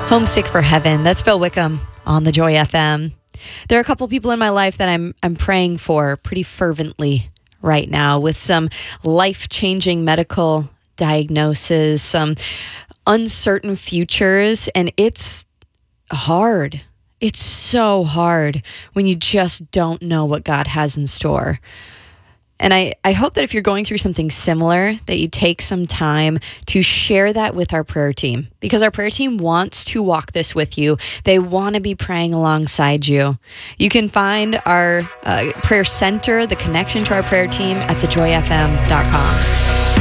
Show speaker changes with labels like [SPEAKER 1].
[SPEAKER 1] Homesick for Heaven. That's Phil Wickham on the Joy FM. There are a couple people in my life that I'm praying for pretty fervently right now with some life-changing medical diagnoses, some uncertain futures, and it's hard. It's so hard when you just don't know what God has in store. And I hope that if you're going through something similar, that you take some time to share that with our prayer team, because our prayer team wants to walk this with you. They want to be praying alongside you. You can find our prayer center, the connection to our prayer team, at thejoyfm.com.